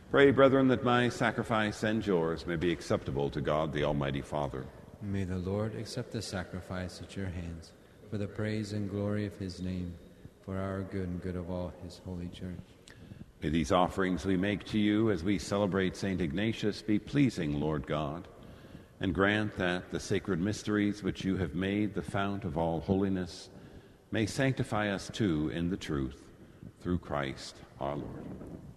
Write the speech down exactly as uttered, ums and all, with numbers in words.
Pray, brethren, that my sacrifice and yours may be acceptable to God the Almighty Father. May the Lord accept the sacrifice at your hands for the praise and glory of his name, for our good and good of all his holy church. May these offerings we make to you as we celebrate Saint Ignatius be pleasing, Lord God, and grant that the sacred mysteries which you have made the fount of all holiness may sanctify us too in the truth, through Christ our Lord.